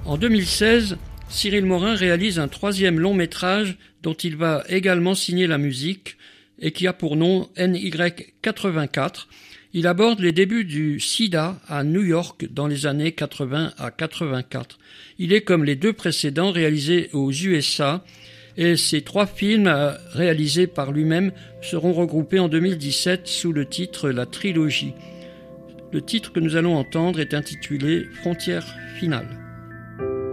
En 2016, Cyril Morin réalise un troisième long métrage dont il va également signer la musique et qui a pour nom NY84. Il aborde les débuts du sida à New York dans les années 80 à 84. Il est comme les deux précédents réalisé aux USA et ces trois films réalisés par lui-même seront regroupés en 2017 sous le titre La Trilogie. Le titre que nous allons entendre est intitulé Frontière finale.